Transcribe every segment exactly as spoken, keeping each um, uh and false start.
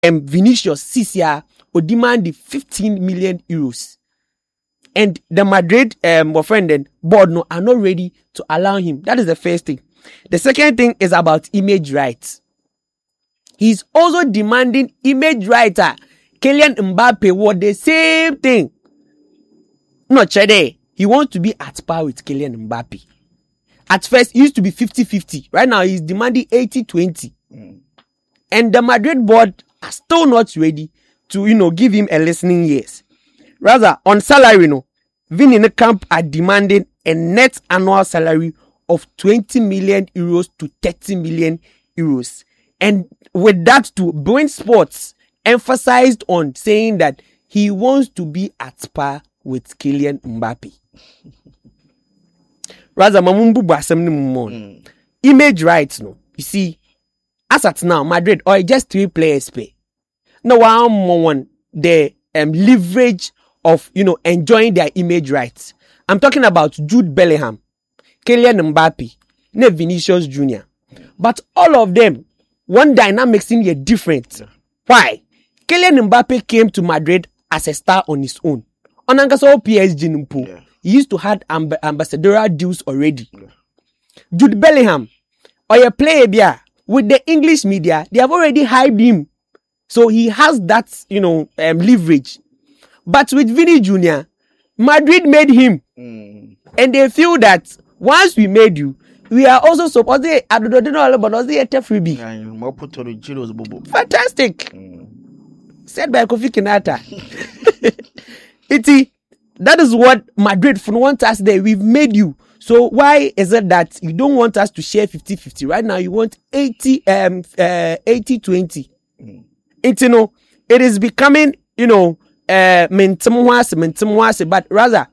um, Vinicius Sisia will demand the fifteen million euros. And the Madrid um, friend and board no, are not ready to allow him. That is the first thing. The second thing is about image rights. He's also demanding image rights. Kylian Mbappe was the same thing. No, Chede. He wants to be at par with Kylian Mbappe. At first, he used to be fifty fifty. Right now, he's demanding eighty twenty. Mm. And the Madrid board are still not ready to, you know, give him a listening ears. Rather, on salary, no, Vini in the camp are demanding a net annual salary of twenty million euros to thirty million euros. And with that too, Brain Sports emphasized on saying that he wants to be at par with Kylian Mbappe. Rather, mamumbu basem ni mumon. Image rights, no. You see, as at now, Madrid or just three players pay. No one one the um, leverage of, you know, enjoying their image rights. I'm talking about Jude Bellingham, Kylian Mbappe, ne Vinicius Junior But all of them, one dynamic seems yet different. Yeah. Why? Kylian Mbappe came to Madrid as a star on his own. On Angaso P S G Nimpo, yeah. He used to have amb- ambassadorial deals already. Yeah. Jude Bellingham, or a player there, with the English media, they have already hyped him. So he has that, you know, um, leverage. But with Vini Junior, Madrid made him. Mm. And they feel that once we made you, we are also supposed to, I don't know, but also a freebie. Fantastic. Mm. Said by Kofi Kinata. Iti, that is what Madrid want us there. We've made you. So why is it that you don't want us to share fifty fifty? Right now, you want eighty, um, uh, eighty twenty. Mm. It, you know, it is becoming, you know, uh, but rather,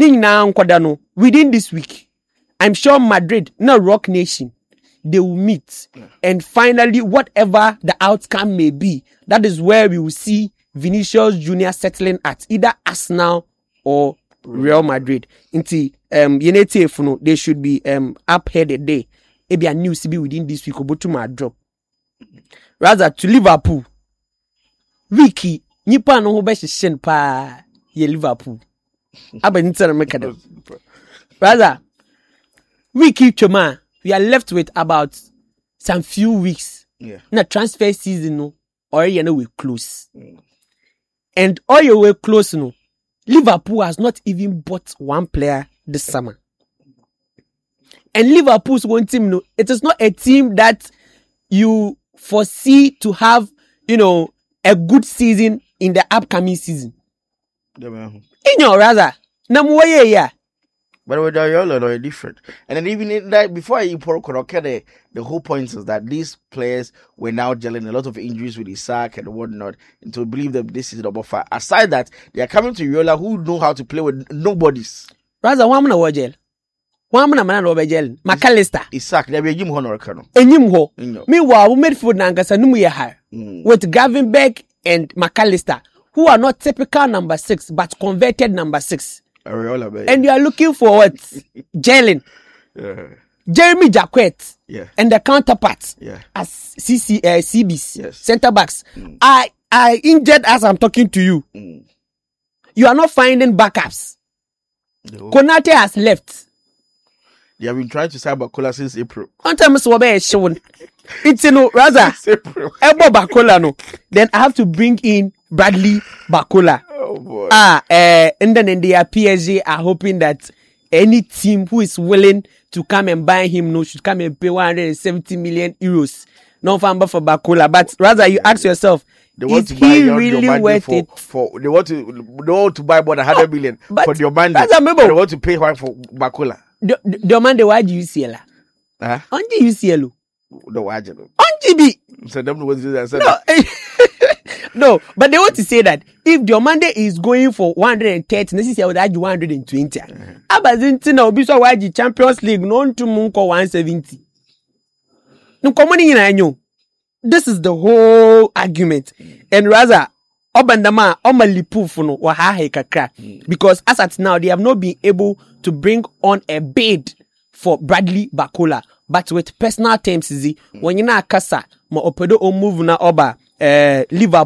within this week, I'm sure Madrid, not Rock Nation, they will meet. Yeah. And finally, whatever the outcome may be, that is where we will see Vinicius Junior settling at either Arsenal or Real Madrid. Inti, um, Yenete, they should be um up here the day. Maybe a new C B within this week, but to my drop. Rather, to Liverpool. Wiki, nipa no hobe shen pa ye Liverpool. Aba nitsa make them. Rather, Wiki Choma, we are left with about some few weeks. Yeah. Na transfer season no, or you know we close. Mm. And all your way close no. Liverpool has not even bought one player this summer. And Liverpool's one team no, it is not a team that you foresee to have, you know, a good season in the upcoming season. Yeah, in your rather, no yeah. But with Ayola, they're different. And then even in that, before you pour the, the whole point is that these players were now gelling a lot of injuries with Isaac and whatnot, and to believe that this is number five. Aside that, they are coming to Yola who know how to play with nobodies. Rather, one man over gel. One man man over gel. McAllister. Isaac, they be a Jim Honor Colonel. A Jim Ho. Meanwhile, we made food Nangasa Numuya with Gravenberg and McAllister, who are not typical number six, but converted number six. And you are looking for what? Jalen. Yeah. Jeremy Jacquet. Yeah. And the counterparts. Yeah. As C C, uh, C Bs. Yes. Center backs. Mm. I, I injured as I'm talking to you. Mm. You are not finding backups. No. Konate has left. They have been trying to sign Bakola since April. On time, Swabe is shown. It's, you know, rather. April. Ebo Bakola, no. Then I have to bring in Bradley Bakola. Oh boy. Ah, uh, and then in the P S G are hoping that any team who is willing to come and buy him no should come and pay one hundred seventy million euros. No famba for Bakola, but rather you ask yourself, they want is to he really worth for, it? For they want to they want to buy more than hundred no, million for your man. They want to pay one for Bakola. The the man the why do you see la? Huh? Only you see lo. The why do? Only be. So them what I said. No. No, but they want to say that if the Monday is going for one hundred thirty, this is one hundred twenty. Abazinti will be so why the Champions League non to munko one seventy. No common in anyo. This is the whole argument. And rather, Obandama, Omali Pufuno, or Hahe Kakra. Because as at now, they have not been able to bring on a bid for Bradley Bakola. But with personal terms, when you na kasa, mo opedo o move na oba. uh, Liverpool